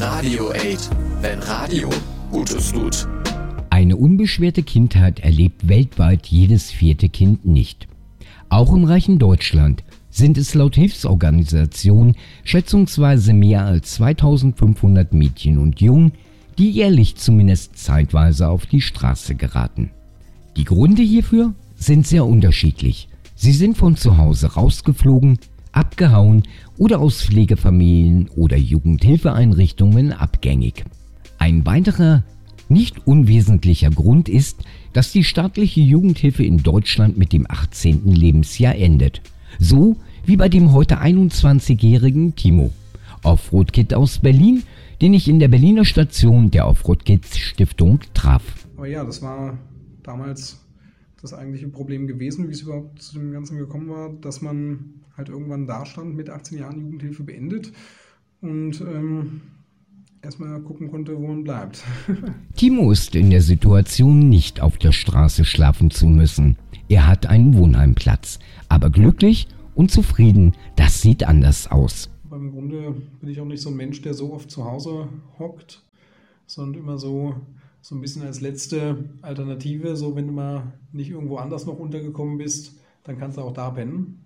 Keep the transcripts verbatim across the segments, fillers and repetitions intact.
Radio acht, wenn Radio Gutes tut. Eine unbeschwerte Kindheit erlebt weltweit jedes vierte Kind nicht. Auch im reichen Deutschland sind es laut Hilfsorganisationen schätzungsweise mehr als zweitausendfünfhundert Mädchen und Jungen, die jährlich zumindest zeitweise auf die Straße geraten. Die Gründe hierfür sind sehr unterschiedlich. Sie sind von zu Hause rausgeflogen, abgehauen oder aus Pflegefamilien oder Jugendhilfeeinrichtungen abgängig. Ein weiterer, nicht unwesentlicher Grund ist, dass die staatliche Jugendhilfe in Deutschland mit dem achtzehnten Lebensjahr endet. So wie bei dem heute einundzwanzigjährigen Timo, Offroad-Kid aus Berlin, den ich in der Berliner Station der Offroad-Kids-Stiftung traf. Aber ja, das war damals das eigentliche Problem gewesen, wie es überhaupt zu dem Ganzen gekommen war, dass man halt irgendwann da stand, mit achtzehn Jahren Jugendhilfe beendet und ähm, erstmal gucken konnte, wo man bleibt. Timo ist in der Situation, nicht auf der Straße schlafen zu müssen. Er hat einen Wohnheimplatz, aber glücklich und zufrieden, das sieht anders aus. Aber im Grunde bin ich auch nicht so ein Mensch, der so oft zu Hause hockt, sondern immer so, so ein bisschen als letzte Alternative, so wenn du mal nicht irgendwo anders noch untergekommen bist, dann kannst du auch da pennen.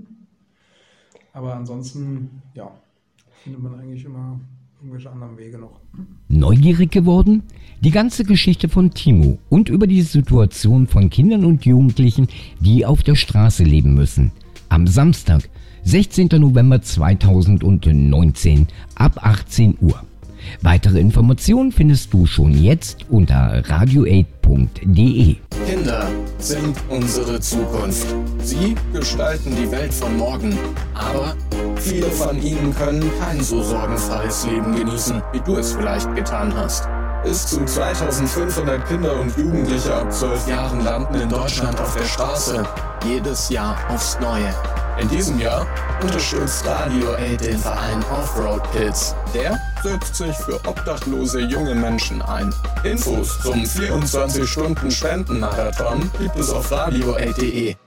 Aber ansonsten, ja, findet man eigentlich immer irgendwelche anderen Wege noch. Neugierig geworden? Die ganze Geschichte von Timo und über die Situation von Kindern und Jugendlichen, die auf der Straße leben müssen. Am Samstag, sechzehnten November zweitausendneunzehn, ab achtzehn Uhr. Weitere Informationen findest du schon jetzt unter radio acht punkt de. Kinder sind unsere Zukunft. Sie gestalten die Welt von morgen. Aber viele von ihnen können kein so sorgenfreies Leben genießen, wie du es vielleicht getan hast. Bis zu zweitausendfünfhundert Kinder und Jugendliche ab zwölf Jahren landen in Deutschland auf der Straße. Jedes Jahr aufs Neue. In diesem Jahr unterstützt Radio acht den Verein Offroad Kids. Der setzt sich für obdachlose junge Menschen ein. Infos zum vierundzwanzig Stunden Spendenmarathon gibt es auf radio acht punkt de.